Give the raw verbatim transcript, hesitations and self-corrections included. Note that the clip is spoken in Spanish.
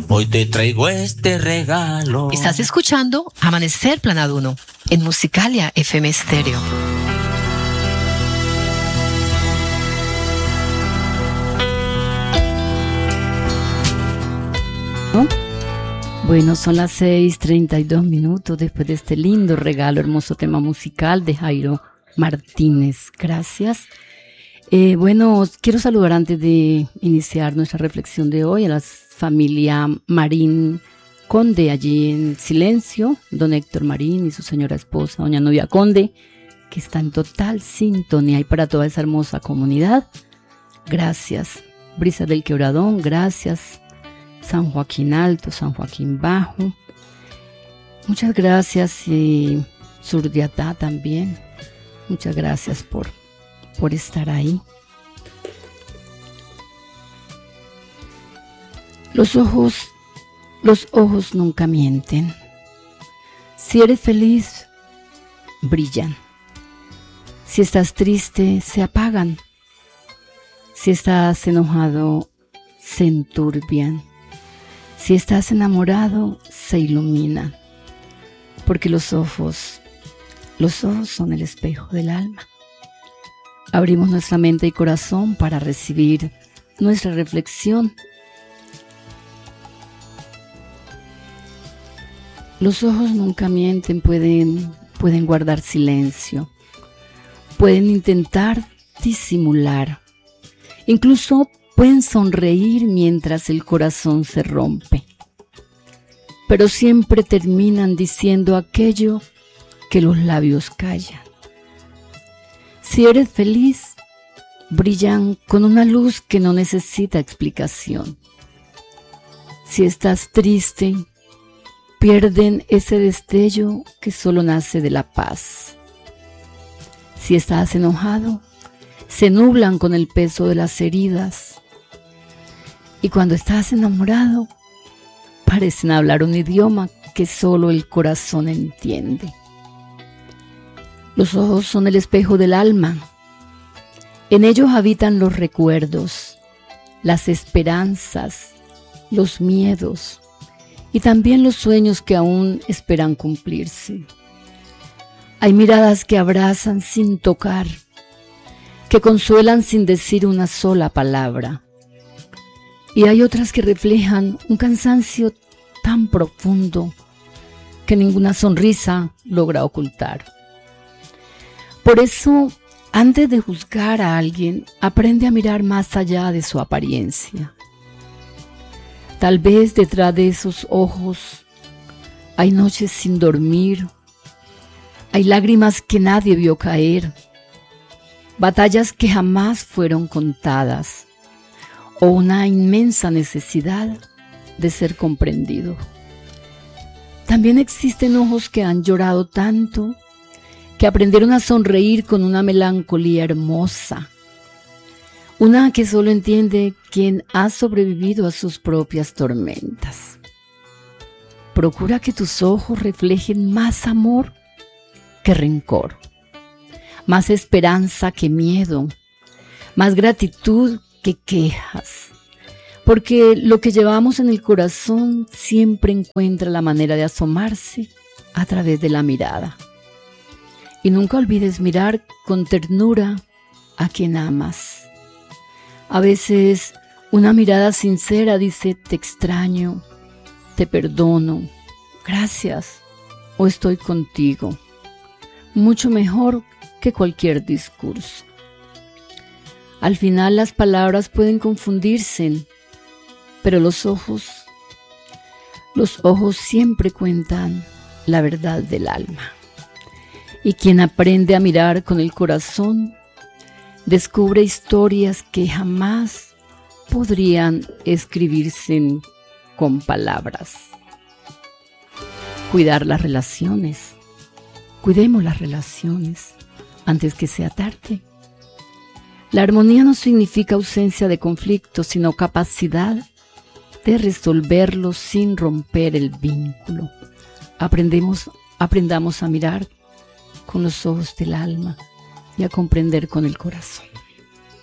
Hoy te traigo este regalo. Estás escuchando Amanecer Planado uno en Musicalia F M Stereo. ¿No? Bueno, son las seis treinta y dos minutos después de este lindo regalo, hermoso tema musical de Jairo Martínez. Gracias. Eh, bueno, quiero saludar antes de iniciar nuestra reflexión de hoy a la familia Marín Conde, allí en silencio, don Héctor Marín y su señora esposa, doña Novia Conde, que está en total sintonía y para toda esa hermosa comunidad. Gracias. Brisa del Quebradón, gracias. San Joaquín Alto, San Joaquín Bajo, muchas gracias. Y Surdiatá también, muchas gracias por, por estar ahí. Los ojos, los ojos nunca mienten. Si eres feliz, brillan. Si estás triste, se apagan. Si estás enojado, se enturbian. Si estás enamorado, se iluminan. Porque los ojos, los ojos son el espejo del alma. Abrimos nuestra mente y corazón para recibir nuestra reflexión. Los ojos nunca mienten, pueden, pueden guardar silencio, pueden intentar disimular, incluso pueden sonreír mientras el corazón se rompe, pero siempre terminan diciendo aquello que los labios callan. Si eres feliz, brillan con una luz que no necesita explicación. Si estás triste, pierden ese destello que solo nace de la paz. Si estás enojado, se nublan con el peso de las heridas. Y cuando estás enamorado, parecen hablar un idioma que solo el corazón entiende. Los ojos son el espejo del alma. En ellos habitan los recuerdos, las esperanzas, los miedos, y también los sueños que aún esperan cumplirse. Hay miradas que abrazan sin tocar, que consuelan sin decir una sola palabra. Y hay otras que reflejan un cansancio tan profundo que ninguna sonrisa logra ocultar. Por eso, antes de juzgar a alguien, aprende a mirar más allá de su apariencia. Tal vez detrás de esos ojos hay noches sin dormir, hay lágrimas que nadie vio caer, batallas que jamás fueron contadas, o una inmensa necesidad de ser comprendido. También existen ojos que han llorado tanto que aprendieron a sonreír con una melancolía hermosa. Una que solo entiende quien ha sobrevivido a sus propias tormentas. Procura que tus ojos reflejen más amor que rencor, más esperanza que miedo, más gratitud que quejas. Porque lo que llevamos en el corazón siempre encuentra la manera de asomarse a través de la mirada. Y nunca olvides mirar con ternura a quien amas. A veces una mirada sincera dice te extraño, te perdono, gracias o estoy contigo. Mucho mejor que cualquier discurso. Al final las palabras pueden confundirse, pero los ojos, los ojos siempre cuentan la verdad del alma. Y quien aprende a mirar con el corazón, descubre historias que jamás podrían escribirse con palabras. Cuidar las relaciones. Cuidemos las relaciones antes que sea tarde. La armonía no significa ausencia de conflictos, sino capacidad de resolverlos sin romper el vínculo. Aprendemos, aprendamos a mirar con los ojos del alma y a comprender con el corazón.